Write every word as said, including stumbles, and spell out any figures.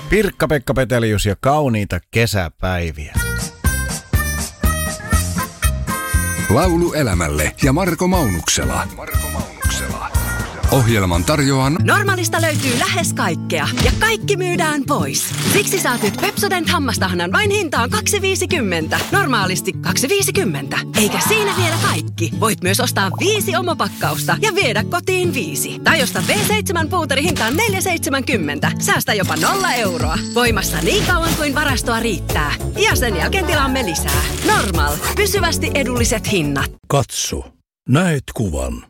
Pirkka-Pekka Petelius ja kauniita kesäpäiviä. Laulu elämälle ja Marko Maunuksela. Marko Maunuksela. Ohjelman tarjoaa... Normaalista löytyy lähes kaikkea ja kaikki myydään pois. Siksi saat nyt Pepsodent hammastahnan vain hintaan kaksi viisikymmentä. Normaalisti kaksi viisikymmentä. Eikä siinä vielä kaikki. Voit myös ostaa viisi omopakkausta ja viedä kotiin viisi. Tai ostaa B seitsemän puuteri hintaan neljä seitsemänkymmentä. Säästä jopa nolla euroa. Voimassa niin kauan kuin varastoa riittää. Ja sen jälkeen tilaamme lisää. Normal. Pysyvästi edulliset hinnat. Katso. Näet kuvan.